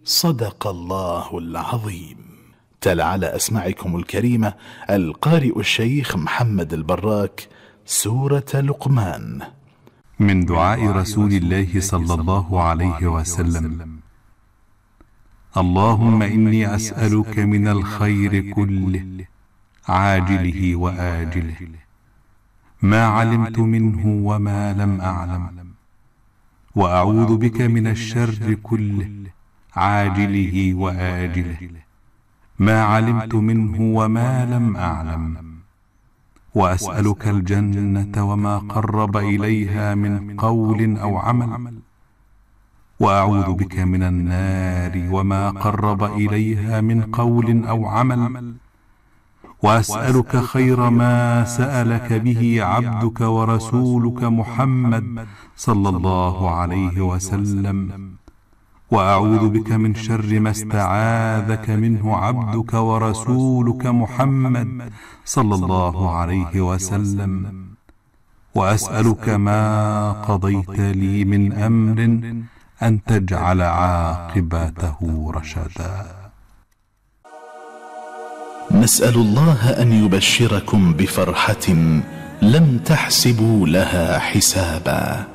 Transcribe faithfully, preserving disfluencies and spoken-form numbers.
صدق الله العظيم. تلا على أسماعكم الكريمة القارئ الشيخ محمد البراك سورة لقمان. من دعاء رسول الله صلى الله عليه وسلم: اللهم إني أسألك من الخير كله عاجله وآجله ما علمت منه وما لم أعلم، وأعوذ بك من الشر كله عاجله وآجله ما علمت منه وما لم أعلم، وأسألك الجنة وما قرب إليها من قول أو عمل، وأعوذ بك من النار وما قرب إليها من قول أو عمل، وأسألك خير ما سألك به عبدك ورسولك محمد صلى الله عليه وسلم، وأعوذ بك من شر ما استعاذك منه عبدك ورسولك محمد صلى الله عليه وسلم، وأسألك ما قضيت لي من أمر أن تجعل عاقبته رشدا. نسأل الله أن يبشركم بفرحة لم تحسبوا لها حسابا.